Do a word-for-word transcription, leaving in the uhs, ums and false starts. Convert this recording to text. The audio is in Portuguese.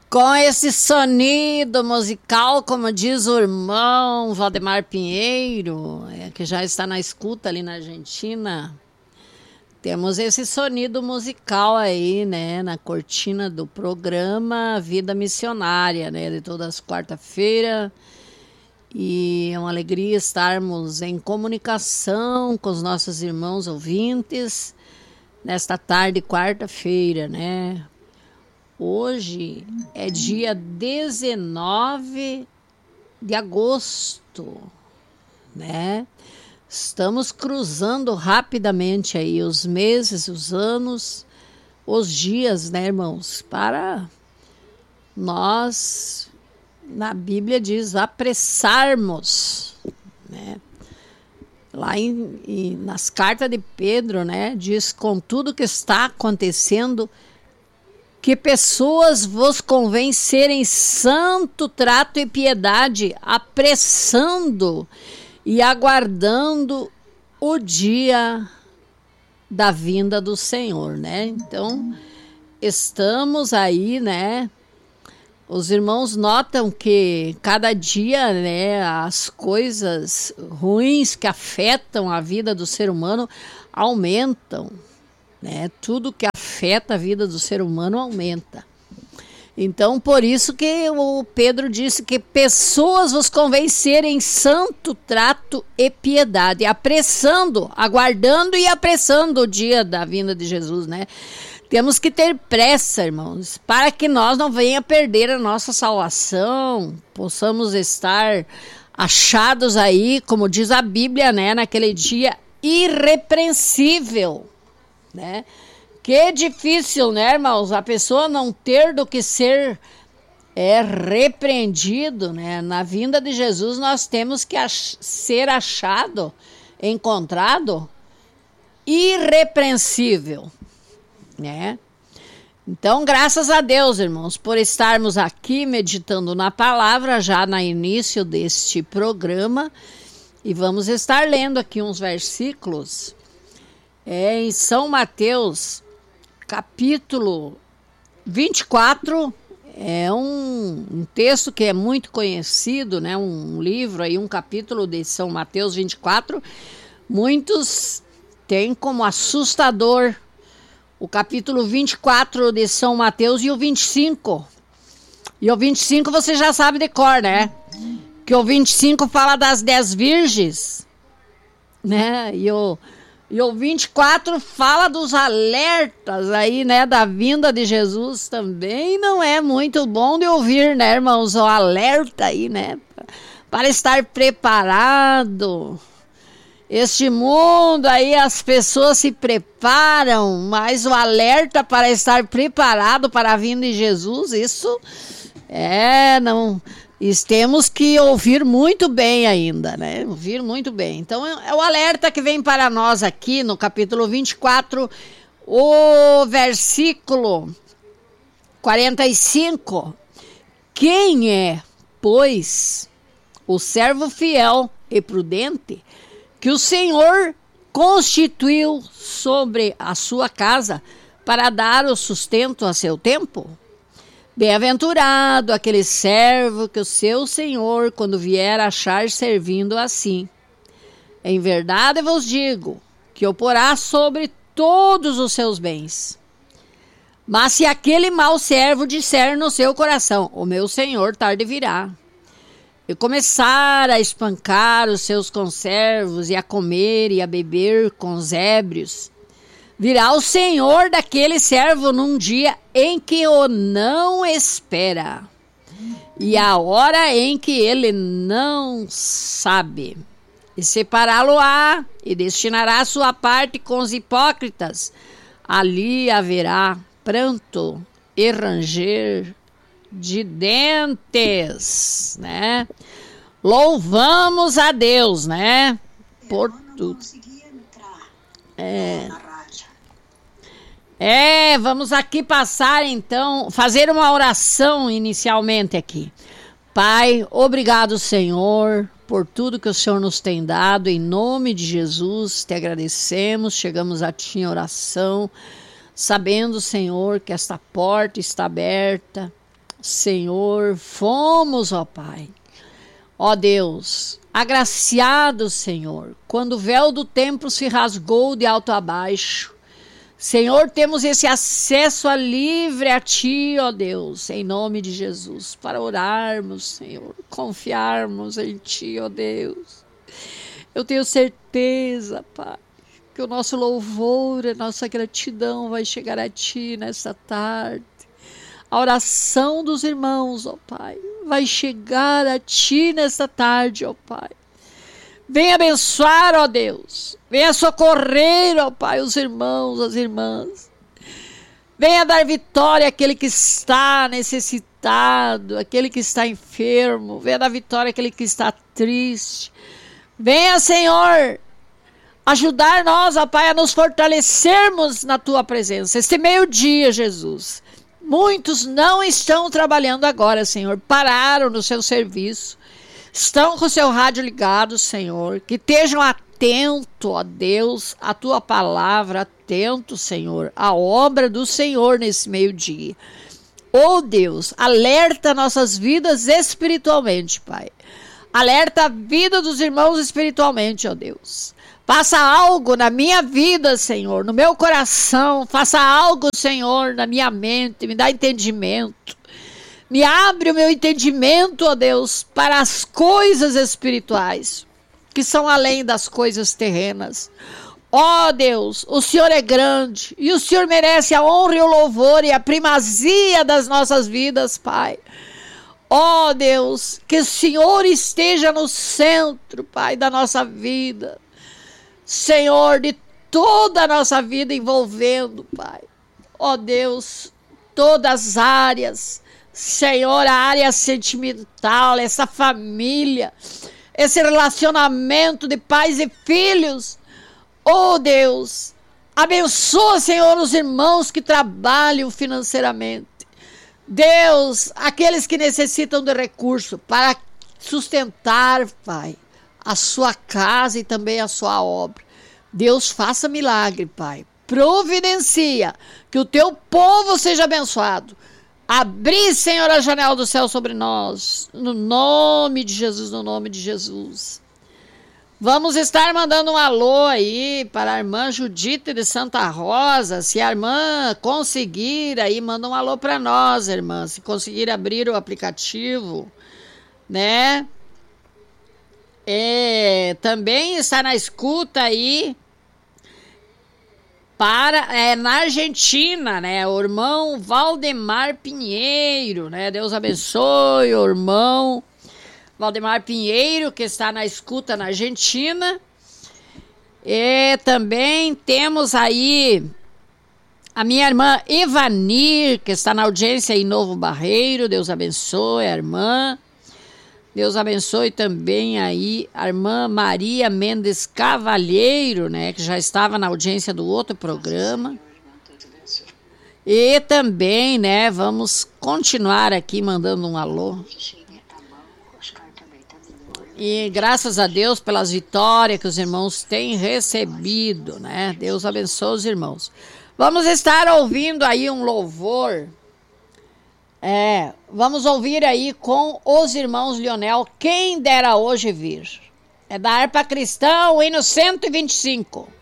Com esse sonido musical, como diz o irmão Valdemar Pinheiro, é, que já está na escuta ali na Argentina, temos esse sonido musical aí, né, na cortina do programa Vida Missionária, né, de todas as quarta-feira. E é uma alegria estarmos em comunicação com os nossos irmãos ouvintes nesta tarde, quarta-feira, né? Hoje é dia dezenove de agosto, né? Estamos cruzando rapidamente aí os meses, os anos, os dias, né, irmãos? Para nós, na Bíblia diz, apressarmos, né? Lá em, em, nas cartas de Pedro, né, diz, com tudo que está acontecendo, que pessoas vos convém serem santo trato e piedade, apressando e aguardando o dia da vinda do Senhor, né? Então, estamos aí, né? Os irmãos notam que cada dia, né, as coisas ruins que afetam a vida do ser humano aumentam, né? Tudo que afeta a vida do ser humano aumenta. Então, por isso que o Pedro disse que pessoas vos convém serem santo trato e piedade, apressando, aguardando e apressando o dia da vinda de Jesus, né? Temos que ter pressa, irmãos, para que nós não venha perder a nossa salvação, possamos estar achados aí, como diz a Bíblia, né, naquele dia irrepreensível, né? Que difícil, né, irmãos, a pessoa não ter do que ser é, repreendido, né? Na vinda de Jesus nós temos que ach- ser achado, encontrado, irrepreensível, né? Então, graças a Deus, irmãos, por estarmos aqui meditando na palavra já no início deste programa, e vamos estar lendo aqui uns versículos é, em São Mateus, capítulo vinte e quatro, é um, um texto que é muito conhecido, né? Um livro aí, um capítulo de São Mateus vinte e quatro, muitos têm como assustador o capítulo vinte e quatro de São Mateus e o vinte e cinco. E o vinte e cinco você já sabe de cor, né? Que o vinte e cinco fala das dez virgens, né? E o, e o vinte e quatro fala dos alertas aí, né? Da vinda de Jesus também não é muito bom de ouvir, né, irmãos? O alerta aí, né? Para estar preparado. Este mundo aí as pessoas se preparam, mas o alerta para estar preparado para a vinda de Jesus, isso é, não, temos que ouvir muito bem ainda, né? Ouvir muito bem. Então é o alerta que vem para nós aqui no capítulo vinte e quatro, o versículo quarenta e cinco. Quem é, pois, o servo fiel e prudente que o Senhor constituiu sobre a sua casa para dar o sustento a seu tempo? Bem-aventurado aquele servo que o seu Senhor, quando vier, achar servindo assim. Em verdade vos digo que o porá sobre todos os seus bens. Mas se aquele mau servo disser no seu coração, o meu Senhor tarde virá, e começar a espancar os seus conservos e a comer e a beber com os ébrios, virá o Senhor daquele servo num dia em que o não espera, e a hora em que ele não sabe, e separá-lo-á e destinará a sua parte com os hipócritas. Ali haverá pranto e ranger de dentes, né? Louvamos a Deus, né? Por tudo. É. É, vamos aqui passar então, fazer uma oração inicialmente aqui. Pai, obrigado, Senhor, por tudo que o Senhor nos tem dado, em nome de Jesus, te agradecemos, chegamos a Ti em oração, sabendo, Senhor, que esta porta está aberta, Senhor, fomos, ó Pai, ó Deus, agraciados, Senhor, quando o véu do templo se rasgou de alto a baixo. Senhor, temos esse acesso a livre a Ti, ó Deus, em nome de Jesus, para orarmos, Senhor, confiarmos em Ti, ó Deus. Eu tenho certeza, Pai, que o nosso louvor, a nossa gratidão vai chegar a Ti nesta tarde. A oração dos irmãos, ó Pai, vai chegar a Ti nesta tarde, ó Pai. Venha abençoar, ó Deus. Venha socorrer, ó Pai, os irmãos, as irmãs. Venha dar vitória àquele que está necessitado, àquele que está enfermo. Venha dar vitória àquele que está triste. Venha, Senhor, ajudar nós, ó Pai, a nos fortalecermos na Tua presença. Este meio-dia, Jesus. Muitos não estão trabalhando agora, Senhor. Pararam no seu serviço. Estão com o seu rádio ligado, Senhor, que estejam atentos, ó Deus, à Tua palavra, atentos, Senhor, à obra do Senhor nesse meio-dia. Ó Deus, alerta nossas vidas espiritualmente, Pai. Alerta a vida dos irmãos espiritualmente, ó Deus. Faça algo na minha vida, Senhor, no meu coração. Faça algo, Senhor, na minha mente, me dá entendimento. Me abre o meu entendimento, ó Deus, para as coisas espirituais, que são além das coisas terrenas. Ó Deus, o Senhor é grande e o Senhor merece a honra e o louvor e a primazia das nossas vidas, Pai. Ó Deus, que o Senhor esteja no centro, Pai, da nossa vida. Senhor, de toda a nossa vida envolvendo, Pai. Ó Deus, todas as áreas. Senhor, a área sentimental, essa família, esse relacionamento de pais e filhos. Oh Deus, abençoa, Senhor, os irmãos que trabalham financeiramente. Deus, aqueles que necessitam de recurso para sustentar, Pai, a sua casa e também a sua obra. Deus, faça milagre, Pai. Providencia que o Teu povo seja abençoado. Abri, Senhor, a janela do céu sobre nós, no nome de Jesus, no nome de Jesus. Vamos estar mandando um alô aí para a irmã Judite de Santa Rosa. Se a irmã conseguir aí, manda um alô para nós, irmã. Se conseguir abrir o aplicativo, né? É, também está na escuta aí. Para, é, na Argentina, né, o irmão Valdemar Pinheiro, né, Deus abençoe o irmão Valdemar Pinheiro, que está na escuta na Argentina. E também temos aí a minha irmã Evanir, que está na audiência em Novo Barreiro, Deus abençoe a irmã. Deus abençoe também aí a irmã Maria Mendes Cavalheiro, né, que já estava na audiência do outro programa. E também, né, vamos continuar aqui mandando um alô. E graças a Deus pelas vitórias que os irmãos têm recebido, né? Deus abençoe os irmãos. Vamos estar ouvindo aí um louvor. É, vamos ouvir aí com os irmãos Lionel, Quem Dera Hoje Vir. É da harpa cristã, o hino cento e vinte e cinco.